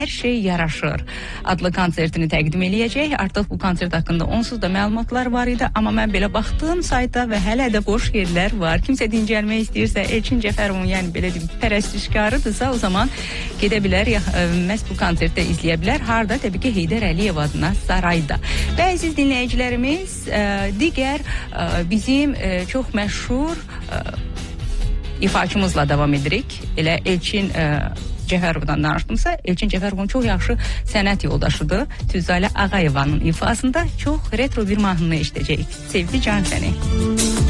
Hər şey yaraşır adlı konsertini təqdim eləyəcək. Artıq bu konsert haqqında onsuz da məlumatlar var idi, amma mən belə baxdım sayta və hələ də boş yerlər var. Kimsə dincəlmək istəyirsə, Elçin Cəfərovun, yəni belə deyim, pərəstişkarıdırsa, o zaman gedə bilər, məhz bu konsertdə izləyə bilər. Harda? Təbii ki, Heydər Əliyev adına Sarayda. Və əziz dinləyicilərimiz, digər bizim çox məşhur ifaçımızla davam edirik. Elə Elçin Cəfərovdan danışdımsa, Elçin Cəfərovun çox yaxşı sənət yoldaşıdır. Tüzalə Ağayevanın ifasında çox retro bir mahnını eşidəcəyik. Sevdi can səni.